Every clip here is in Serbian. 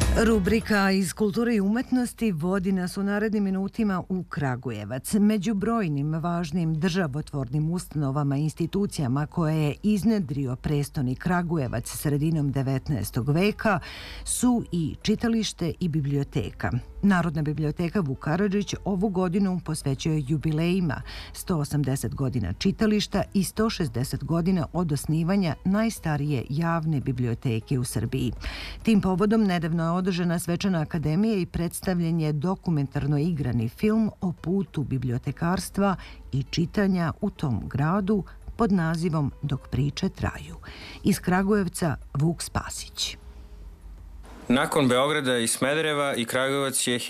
Rubrika iz kulture i umetnosti vodi nas u narednim minutima u Kragujevac. Među brojnim važnim državotvornim ustanovama i institucijama koje je iznedrio prestoni Kragujevac sredinom 19. veka su i čitalište i biblioteka. Narodna biblioteka Vuk Karadžić ovu godinu posvećuje jubilejima 180 godina čitališta i 160 godina od osnivanja najstarije javne biblioteke u Srbiji. Tim povodom nedavno je održana svečana akademija i predstavljen je dokumentarno igrani film o putu bibliotekarstva i čitanja u tom gradu pod nazivom Dok priče traju. Iz Kragujevca Vuk Spasić. Nakon Beograda i Smedereva i Kragujevac je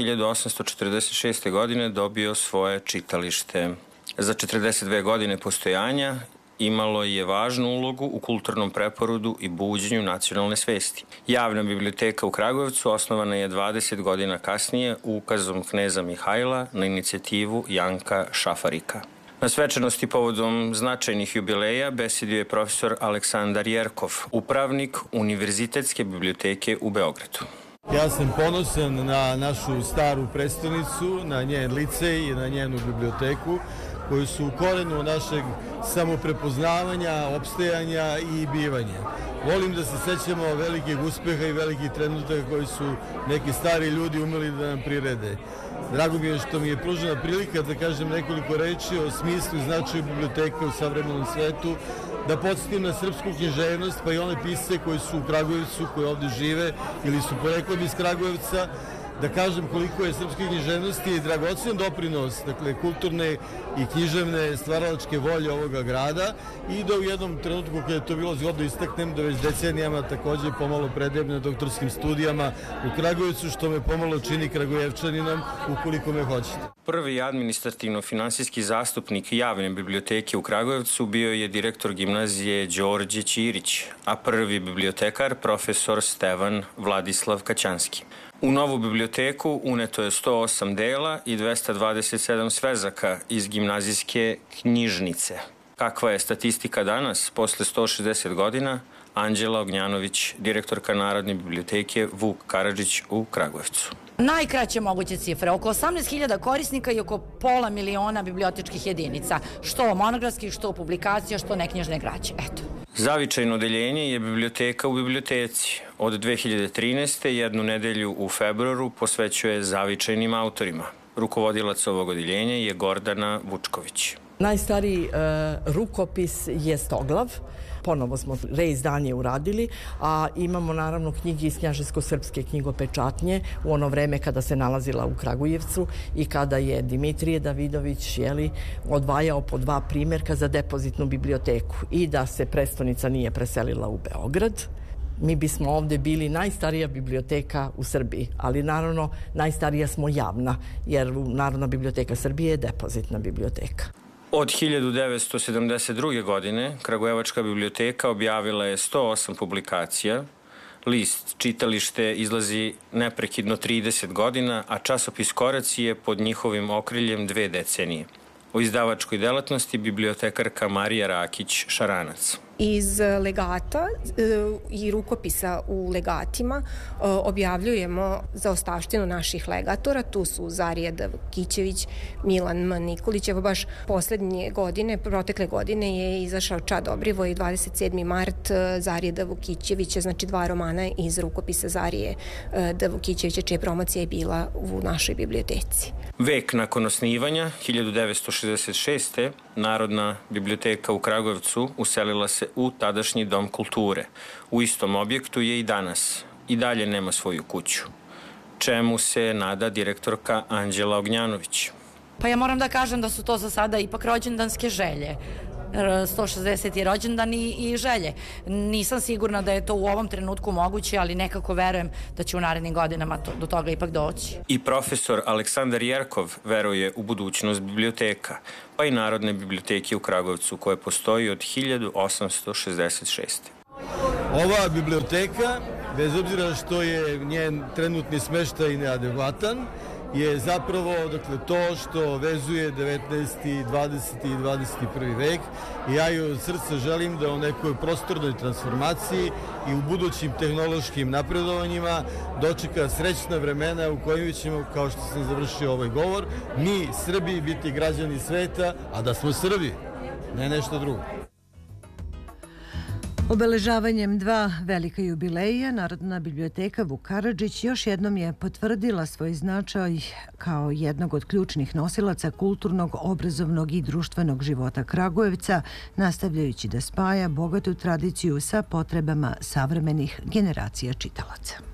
1846. godine dobio svoje čitalište. Za 42 godine postojanja imalo je važnu ulogu u kulturnom preporodu i buđenju nacionalne svesti. Javna biblioteka u Kragujevcu osnovana je 20 godina kasnije ukazom kneza Mihajla na inicijativu Janka Šafarika. Na svečanosti povodom značajnih jubileja besedio je profesor Aleksandar Jerkov, upravnik Univerzitetske biblioteke u Beogradu. Ja sam ponosan na našu staru prestonicu, na njen licej i na njenu biblioteku, koji su u korenu našeg samoprepoznavanja, opstajanja i bivanja. Volim da se sećamo velikih uspeha i velikih trenutaka koji su neki stari ljudi umeli da nam prirede. Drago mi je što mi je pružena prilika da kažem nekoliko reči o smislu i značaju biblioteke u savremenom svetu, da podsjetim na srpsku književnost, pa i one pisce koji su u Kragujevcu, koji ovde žive ili su poreklom iz Kragujevca, da kažem koliko je srpske književnosti i dragocen doprinos, dakle, kulturne i književne stvaralačke volje ovoga grada i da u jednom trenutku kada je to bilo zgodno istaknem da već decenijama takođe pomalo predajem na doktorskim studijama u Kragujevcu, što me pomalo čini Kragujevčaninom ukoliko me hoćete. Prvi administrativno-finansijski zastupnik javne biblioteke u Kragujevcu bio je direktor gimnazije Đorđe Ćirić, a prvi bibliotekar profesor Stevan Vladislav Kaćanski. U novu biblioteku uneto je 108 dela i 227 svezaka iz gimnazijske knjižnice. Kakva je statistika danas, posle 160 godina? Anđela Ognjanović, direktorka Narodne biblioteke Vuk Karadžić u Kragujevcu. Najkraće moguće cifre, oko 18.000 korisnika i oko pola miliona bibliotečkih jedinica, što monografskih, što publikacija, što neknjižne građe. Eto. Zavičajno odeljenje je biblioteka u biblioteci. Od 2013. jednu nedelju u februaru posvećuje zavičajnim autorima. Rukovodilac ovog odeljenja je Gordana Vučković. Najstariji rukopis je Stoglav. Ponovo smo reizdanje uradili, a imamo naravno knjige iz knjaževsko-srpske knjigopečatnje u ono vreme kada se nalazila u Kragujevcu i kada je Dimitrije Davidović odvajao po 2 primjerka za depozitnu biblioteku i da se prestonica nije preselila u Beograd. Mi bismo ovde bili najstarija biblioteka u Srbiji, ali naravno najstarija smo javna, jer Narodna biblioteka Srbije je depozitna biblioteka. Od 1972. godine Kragujevačka biblioteka objavila je 108 publikacija. List Čitalište izlazi neprekidno 30 godina, a časopis Koraci je pod njihovim okriljem 2 decenije. O izdavačkoj delatnosti bibliotekarka Marija Rakić-Šaranac. Iz legata i rukopisa u legatima objavljujemo zaostavštinu naših legatora. Tu su Zarija D. Vukićević, Milan M. Nikolić. Evo baš protekle godine je izašao Čad Obrivoj, 27. mart Zarija D. Vukićevića, znači 2 romana iz rukopisa Zarije D. Vukićevića, čija promocija je bila u našoj biblioteci. Vek nakon osnivanja, 1966. Narodna biblioteka u Kragujevcu uselila se u tadašnji Dom kulture. U istom objektu je i danas. I dalje nema svoju kuću. Čemu se nada direktorka Anđela Ognjanović? Pa ja moram da kažem da su to za sada ipak rođendanske želje. 160. rođendan i želje. Nisam sigurna da je to u ovom trenutku moguće, ali nekako verujem da će u narednim godinama do toga ipak doći. I profesor Aleksandar Jerkov veruje u budućnost biblioteka, pa i Narodne biblioteke u Kragujevcu, koja postoji od 1866. Ova biblioteka, bez obzira što je njen trenutni smeštaj neadekvatan, je zapravo to što vezuje 19., 20. i 21. vek i ja joj od srca želim da u nekoj prostornoj transformaciji i u budućim tehnološkim napredovanjima dočeka srećna vremena u kojima ćemo, kao što sam završio ovaj govor, mi Srbi biti građani sveta, a da smo Srbi, ne nešto drugo. Obeležavanjem 2 velika jubileja, Narodna biblioteka Vuk Karadžić još jednom je potvrdila svoj značaj kao jednog od ključnih nosilaca kulturnog, obrazovnog i društvenog života Kragujevca, nastavljajući da spaja bogatu tradiciju sa potrebama savremenih generacija čitalaca.